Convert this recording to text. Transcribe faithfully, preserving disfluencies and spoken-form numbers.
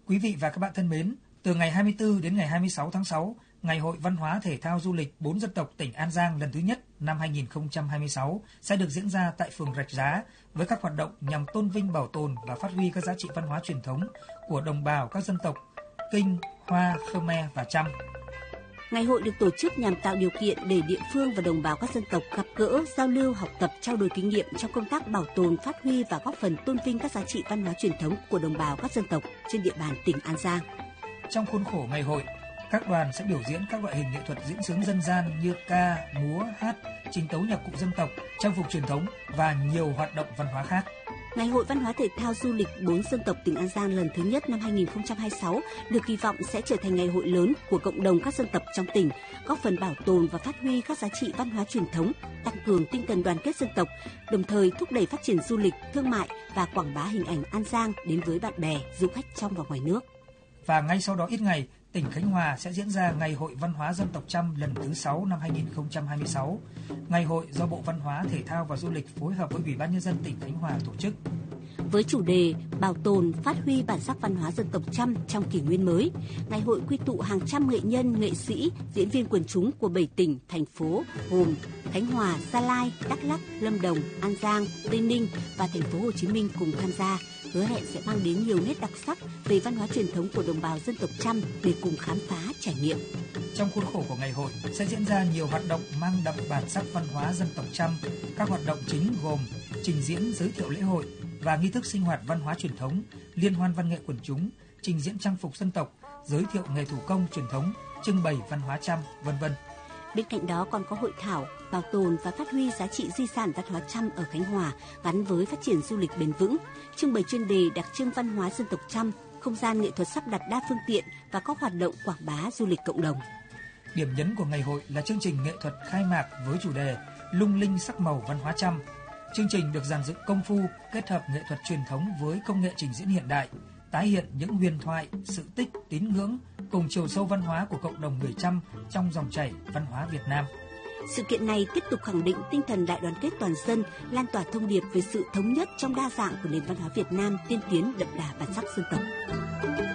Quý vị và các bạn thân mến, từ ngày hai mươi tư đến ngày hai mươi sáu tháng sáu, Ngày hội Văn hóa Thể thao Du lịch bốn dân tộc tỉnh An Giang lần thứ nhất năm hai nghìn không trăm hai mươi sáu sẽ được diễn ra tại phường Rạch Giá với các hoạt động nhằm tôn vinh, bảo tồn và phát huy các giá trị văn hóa truyền thống của đồng bào các dân tộc Kinh, Hoa, Khmer và Chăm. Ngày hội được tổ chức nhằm tạo điều kiện để địa phương và đồng bào các dân tộc gặp gỡ, giao lưu, học tập, trao đổi kinh nghiệm trong công tác bảo tồn, phát huy và góp phần tôn vinh các giá trị văn hóa truyền thống của đồng bào các dân tộc trên địa bàn tỉnh An Giang. Trong khuôn khổ ngày hội, các đoàn sẽ biểu diễn các loại hình nghệ thuật diễn xướng dân gian như ca, múa, hát, trình tấu nhạc cụ dân tộc, trang phục truyền thống và nhiều hoạt động văn hóa khác. Ngày hội Văn hóa Thể thao Du lịch bốn dân tộc tỉnh An Giang lần thứ nhất năm hai nghìn không trăm hai mươi sáu được kỳ vọng sẽ trở thành ngày hội lớn của cộng đồng các dân tộc trong tỉnh, góp phần bảo tồn và phát huy các giá trị văn hóa truyền thống, tăng cường tinh thần đoàn kết dân tộc, đồng thời thúc đẩy phát triển du lịch, thương mại và quảng bá hình ảnh An Giang đến với bạn bè, du khách trong và ngoài nước. Và ngay sau đó ít ngày, tỉnh Khánh Hòa sẽ diễn ra Ngày hội Văn hóa Dân tộc Chăm lần thứ sáu năm hai nghìn không trăm hai mươi sáu. Ngày hội do Bộ Văn hóa, Thể thao và Du lịch phối hợp với Ủy ban Nhân dân tỉnh Khánh Hòa tổ chức. Với chủ đề bảo tồn, phát huy bản sắc văn hóa dân tộc Chăm trong kỷ nguyên mới, ngày hội quy tụ hàng trăm nghệ nhân, nghệ sĩ, diễn viên quần chúng của bảy tỉnh, thành phố gồm Khánh Hòa, Gia Lai, Đắk Lắk, Lâm Đồng, An Giang, Tây Ninh và thành phố Hồ Chí Minh cùng tham gia, hứa hẹn sẽ mang đến nhiều nét đặc sắc về văn hóa truyền thống của đồng bào dân tộc Chăm để cùng khám phá, trải nghiệm. Trong khuôn khổ của ngày hội sẽ diễn ra nhiều hoạt động mang đậm bản sắc văn hóa dân tộc Chăm. Các hoạt động chính gồm trình diễn giới thiệu lễ hội và nghi thức sinh hoạt văn hóa truyền thống, liên hoan văn nghệ quần chúng, trình diễn trang phục dân tộc, giới thiệu nghề thủ công truyền thống, trưng bày văn hóa Chăm, vân vân. Bên cạnh đó còn có hội thảo bảo tồn và phát huy giá trị di sản văn hóa Chăm ở Khánh Hòa gắn với phát triển du lịch bền vững, trưng bày chuyên đề đặc trưng văn hóa dân tộc Chăm, không gian nghệ thuật sắp đặt đa phương tiện và các hoạt động quảng bá du lịch cộng đồng. Điểm nhấn của ngày hội là chương trình nghệ thuật khai mạc với chủ đề Lung linh sắc màu văn hóa Chăm. Chương trình được dàn dựng công phu, kết hợp nghệ thuật truyền thống với công nghệ trình diễn hiện đại, tái hiện những huyền thoại, sự tích, tín ngưỡng cùng chiều sâu văn hóa của cộng đồng người Chăm trong dòng chảy văn hóa Việt Nam. Sự kiện này tiếp tục khẳng định tinh thần đại đoàn kết toàn dân, lan tỏa thông điệp về sự thống nhất trong đa dạng của nền văn hóa Việt Nam tiên tiến đậm đà bản sắc dân tộc.